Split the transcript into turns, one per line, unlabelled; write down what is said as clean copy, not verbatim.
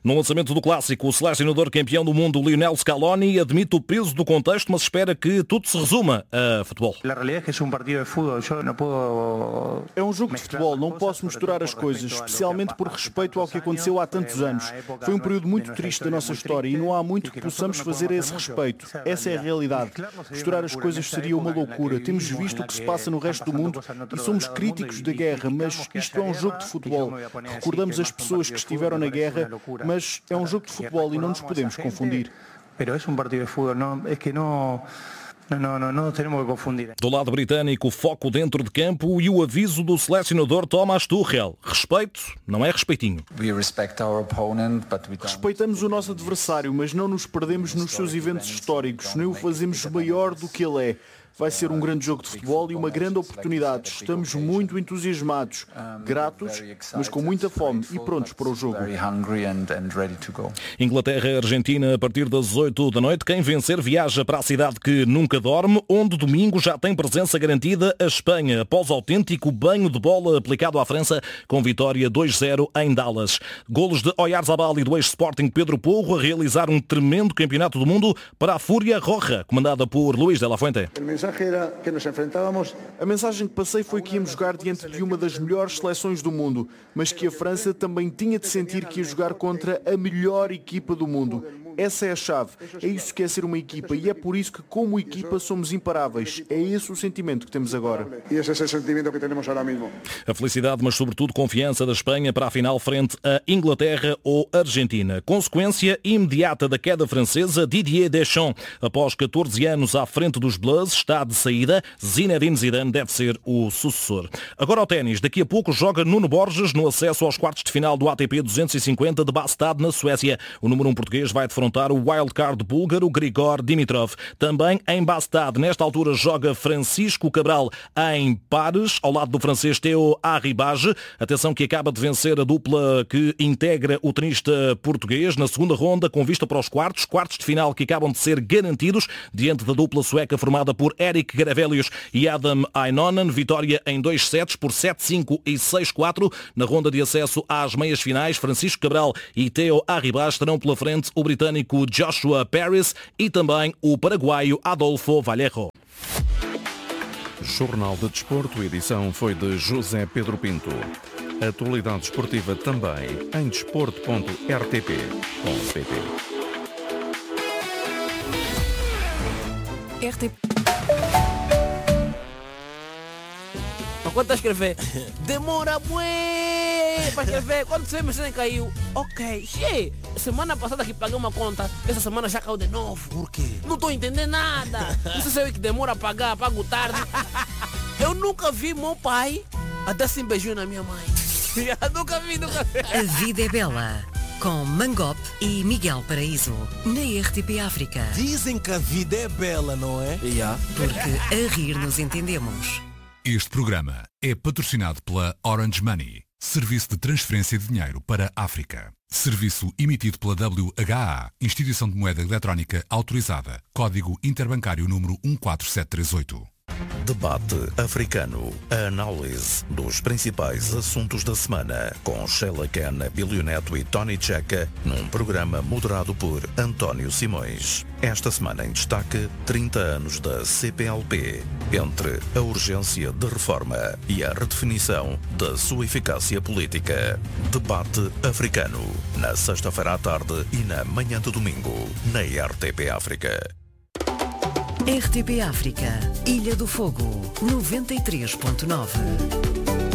No lançamento do clássico, o selecionador campeão do mundo, Lionel Scaloni, admite o peso do contexto, mas espera que tudo se resuma a futebol.
É um jogo de futebol, não posso misturar as coisas, especialmente por respeito ao que aconteceu há tantos anos. Foi um período muito triste da nossa história e não há muito que possamos fazer a esse respeito. Essa é a realidade. Misturar as coisas seria uma loucura. Temos visto o que se passa no resto do mundo e somos críticos da guerra, mas isto é um jogo de futebol. Recordamos as pessoas que estiveram na guerra, mas é um jogo de futebol e não nos podemos confundir.
Não temos que confundir.
Do lado britânico, foco dentro de campo e o aviso do selecionador Thomas Tuchel. Respeito não é respeitinho.
Respeitamos o nosso adversário, mas não nos perdemos nos seus eventos históricos, nem o fazemos maior do que ele é. Vai ser um grande jogo de futebol e uma grande oportunidade. Estamos muito entusiasmados, gratos, mas com muita fome e prontos para o jogo.
Inglaterra e Argentina a partir das 8 da noite. Quem vencer viaja para a cidade que nunca dorme, onde domingo já tem presença garantida a Espanha, após autêntico banho de bola aplicado à França, com vitória 2-0 em Dallas. Golos de Oyarzabal e do ex-Sporting Pedro Porro a realizar um tremendo campeonato do mundo para a Fúria Roja, comandada por Luís de la Fuente.
A mensagem que passei foi que íamos jogar diante de uma das melhores seleções do mundo, mas que a França também tinha de sentir que ia jogar contra a melhor equipa do mundo. Essa é a chave. É isso que é ser uma equipa e é por isso que, como equipa, somos imparáveis. É esse o sentimento que temos agora.
A felicidade, mas sobretudo confiança da Espanha para a final frente a Inglaterra ou Argentina. Consequência imediata da queda francesa, Didier Deschamps, após 14 anos à frente dos Blues, está de saída. Zinedine Zidane deve ser o sucessor. Agora ao ténis. Daqui a pouco joga Nuno Borges no acesso aos quartos de final do ATP 250 de Bastad, na Suécia. O número 1 português vai defrontar o wildcard búlgaro Grigor Dimitrov. Também em Bastad, nesta altura, joga Francisco Cabral em pares, ao lado do francês Théo Arribas. Atenção que acaba de vencer a dupla que integra o tenista português na segunda ronda, com vista para os quartos de final que acabam de ser garantidos diante da dupla sueca formada por Erik Garavelius e Adam Ainonen. Vitória em 2 sets por 7-5 e 6-4. Na ronda de acesso às meias finais, Francisco Cabral e Théo Arribas terão pela frente o britânico Joshua Paris e também o paraguaio Adolfo Vallejo.
Jornal de Desporto, edição foi de José Pedro Pinto. Atualidade esportiva também em desporto.rtp.pt.
Quando está a escrever, demora bué para escrever. Quando você mensagem caiu, ok, semana passada que paguei uma conta, essa semana já caiu de novo.
Por quê?
Não estou entendendo nada. Você sabe que demora a pagar, pago tarde. Eu nunca vi meu pai a dar assim beijinho na minha mãe. Nunca vi.
A vida é bela. Com Mangop e Miguel Paraíso, na RTP África.
Dizem que a vida é bela, não é?
Porque a rir nos entendemos.
Este programa é patrocinado pela Orange Money, serviço de transferência de dinheiro para a África. Serviço emitido pela WHA, instituição de moeda eletrónica autorizada. Código interbancário número 14738.
Debate africano. A análise dos principais assuntos da semana com Sheila Ken, Abílio Neto e Tony Checa num programa moderado por António Simões. Esta semana em destaque 30 anos da CPLP, entre a urgência de reforma e a redefinição da sua eficácia política. Debate africano, na sexta-feira à tarde e na manhã de domingo, na RTP África.
RTP África, Ilha do Fogo, 93.9.